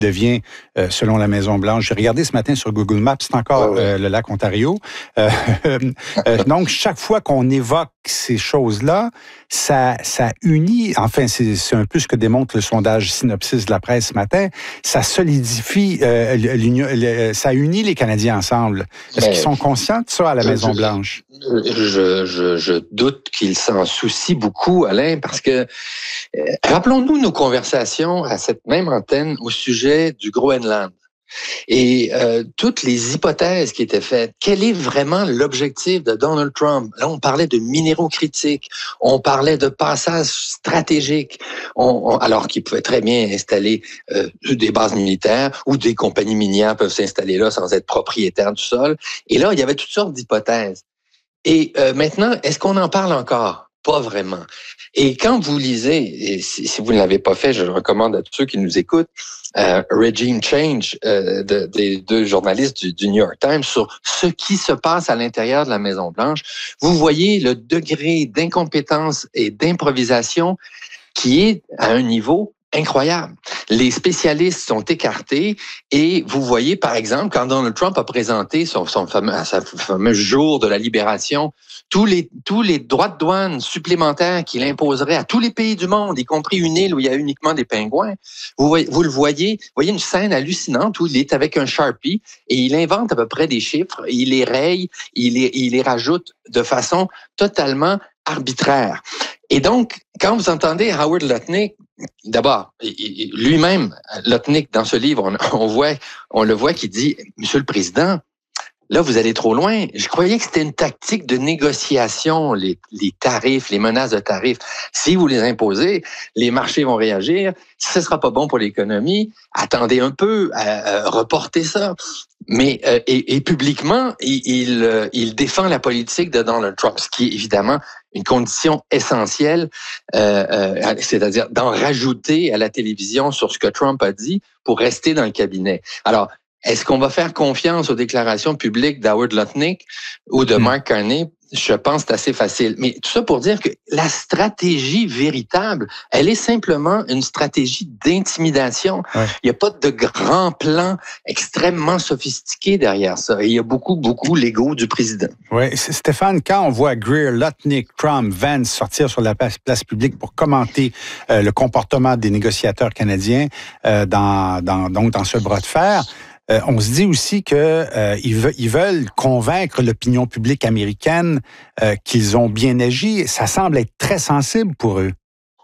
devient, selon la Maison-Blanche. J'ai regardé ce matin sur Google Maps, c'est encore le lac Ontario. Donc, chaque fois qu'on évoque ces choses-là, ça unit, enfin, c'est un peu ce que démontre le sondage Synopsis de la presse ce matin, ça solidifie, ça unit les Canadiens ensemble. Est-ce qu'ils sont conscients de ça à la Maison-Blanche? Je doute qu'ils s'en soucient beaucoup, Alain, parce que rappelons-nous nos conversations à cette même antenne au sujet du Groenland. Et toutes les hypothèses qui étaient faites, quel est vraiment l'objectif de Donald Trump? Là, on parlait de minéraux critiques, on parlait de passages stratégiques, alors qu'il pouvait très bien installer des bases militaires ou des compagnies minières peuvent s'installer là sans être propriétaires du sol. Et là, il y avait toutes sortes d'hypothèses. Et maintenant, est-ce qu'on en parle encore? Pas vraiment. Et quand vous lisez, et si vous ne l'avez pas fait, je le recommande à tous ceux qui nous écoutent, Regime Change des deux journalistes du New York Times sur ce qui se passe à l'intérieur de la Maison-Blanche, vous voyez le degré d'incompétence et d'improvisation qui est à un niveau incroyable. Les spécialistes sont écartés et vous voyez, par exemple, quand Donald Trump a présenté sa fameux jour de la libération, tous les droits de douane supplémentaires qu'il imposerait à tous les pays du monde, y compris une île où il y a uniquement des pingouins, vous le voyez une scène hallucinante où il est avec un Sharpie et il invente à peu près des chiffres, il les raye, il les rajoute de façon totalement arbitraire. Et donc, quand vous entendez Howard Lutnick, d'abord, lui-même, Lutnick, dans ce livre, on le voit qui dit, Monsieur le Président, là, vous allez trop loin. Je croyais que c'était une tactique de négociation, les tarifs, les menaces de tarifs. Si vous les imposez, les marchés vont réagir. Si ce ne sera pas bon pour l'économie, attendez un peu, reportez ça. Mais et publiquement, il défend la politique de Donald Trump, ce qui est évidemment une condition essentielle, c'est-à-dire d'en rajouter à la télévision sur ce que Trump a dit pour rester dans le cabinet. Alors, est-ce qu'on va faire confiance aux déclarations publiques d'Howard Lutnick ou de Mark Carney? Je pense que c'est assez facile. Mais tout ça pour dire que la stratégie véritable, elle est simplement une stratégie d'intimidation. Ouais. Il n'y a pas de grand plan extrêmement sophistiqué derrière ça. Et il y a beaucoup l'ego du président. Oui, Stéphane, quand on voit Greer, Lutnick, Trump, Vance sortir sur la place publique pour commenter le comportement des négociateurs canadiens dans ce bras de fer, on se dit aussi que ils veulent convaincre l'opinion publique américaine qu'ils ont bien agi. Ça semble être très sensible pour eux.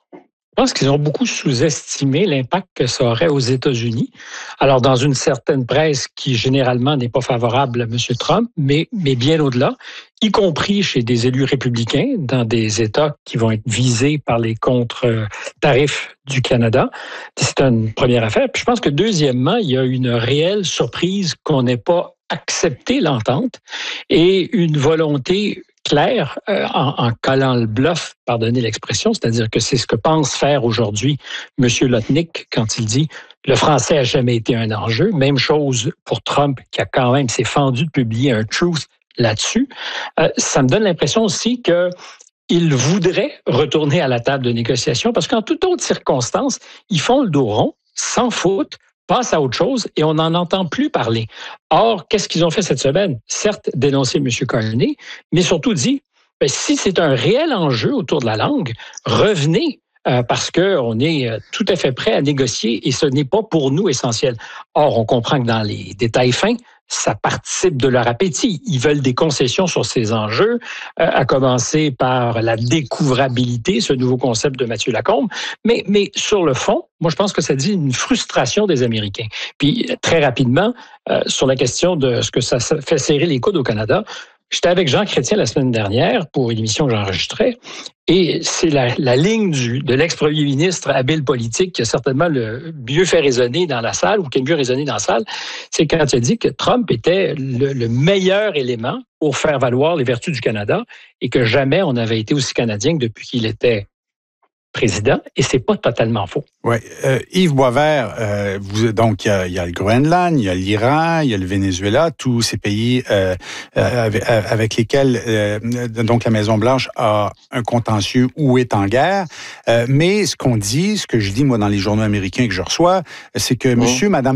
Je pense qu'ils ont beaucoup sous-estimé l'impact que ça aurait aux États-Unis. Alors, dans une certaine presse qui, généralement, n'est pas favorable à M. Trump, mais bien au-delà, y compris chez des élus républicains dans des États qui vont être visés par les contre-tarifs du Canada. C'est une première affaire. Puis je pense que, deuxièmement, il y a une réelle surprise qu'on n'ait pas accepté l'entente et une volonté clair en collant le bluff, pardonnez l'expression, c'est-à-dire que c'est ce que pense faire aujourd'hui M. Lutnick quand il dit « le français n'a jamais été un enjeu ». Même chose pour Trump qui a quand même s'est fendu de publier un truth là-dessus. Ça me donne l'impression aussi qu'il voudrait retourner à la table de négociation parce qu'en toute autre circonstance, ils font le dos rond, s'en foutent, passe à autre chose et on n'en entend plus parler. Or, qu'est-ce qu'ils ont fait cette semaine? Certes, dénoncer M. Carney, mais surtout dit, si c'est un réel enjeu autour de la langue, revenez parce qu'on est tout à fait prêt à négocier et ce n'est pas pour nous essentiel. Or, on comprend que dans les détails fins, ça participe de leur appétit. Ils veulent des concessions sur ces enjeux, à commencer par la découvrabilité, ce nouveau concept de Mathieu Lacombe. Mais sur le fond, moi, je pense que ça dit une frustration des Américains. Puis, très rapidement, sur la question de ce que ça fait serrer les coudes au Canada, j'étais avec Jean Chrétien la semaine dernière pour une émission que j'enregistrais et c'est la ligne de l'ex-premier ministre habile politique qui a certainement le mieux fait résonner dans la salle ou qui a le mieux résonné dans la salle, c'est quand il a dit que Trump était le meilleur élément pour faire valoir les vertus du Canada et que jamais on n'avait été aussi canadien que depuis qu'il était président, et c'est pas totalement faux. Oui. Yves Boisvert, donc il y a le Groenland, il y a l'Iran, il y a le Venezuela, tous ces pays avec lesquels donc la Maison-Blanche a un contentieux ou est en guerre. Mais ce que je dis moi dans les journaux américains que je reçois, c'est que monsieur, madame